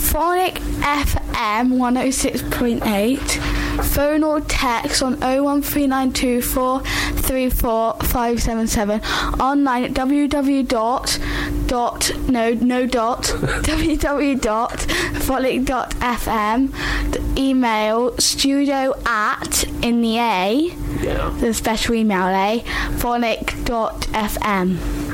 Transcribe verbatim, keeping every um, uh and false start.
Phonic F M one oh six point eight. Phone or text on oh one three nine two four three four five seven seven. Online at www dot dot no no dot www dot phonic dot f m. Email studio at in the A, Yeah. the special email A, phonic dot f m.